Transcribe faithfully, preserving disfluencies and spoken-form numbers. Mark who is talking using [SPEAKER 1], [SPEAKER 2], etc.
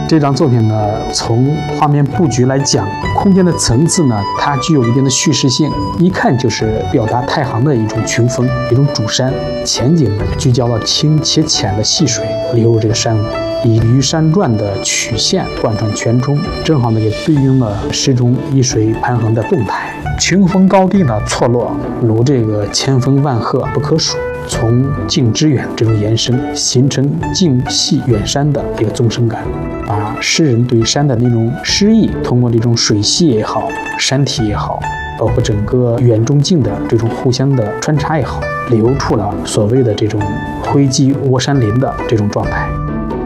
[SPEAKER 1] 这张作品呢，从画面布局来讲，空间的层次呢，它具有一定的叙事性，一看就是表达太行的一种群峰，一种主山。前景呢，聚焦了清且浅的细水流入这个山谷，以鱼山传的曲线贯穿全中，正好呢也对应了诗中一水盘横的动态。群峰高低呢错落，如这个千峰万壑不可数，从近之远这种延伸，形成近细远山的一个纵深感，把诗人对山的那种诗意，通过这种水系也好，山体也好，包括整个远中近的这种互相的穿插也好，流出了所谓的这种灰积窝山林的这种状态。